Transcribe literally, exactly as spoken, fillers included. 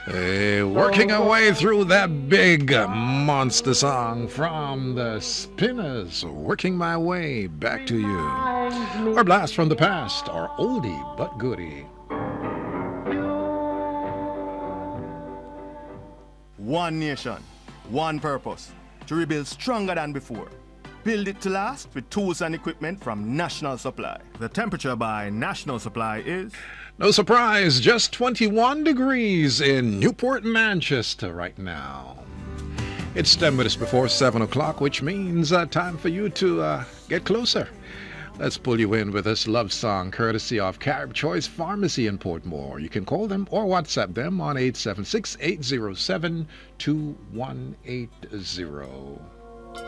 Hey, working our way through that big monster song from the Spinners, working my way back to you. Our blast from the past, our oldie but goodie. One nation, one purpose, to rebuild stronger than before. Build it to last with tools and equipment from National Supply. The temperature by National Supply is... No surprise, just twenty-one degrees in Newport, Manchester right now. It's ten minutes before seven o'clock, which means uh, time for you to uh, get closer. Let's pull you in with this love song courtesy of Carib Choice Pharmacy in Portmore. You can call them or WhatsApp them on eight seven six, eight zero seven, two one eight zero.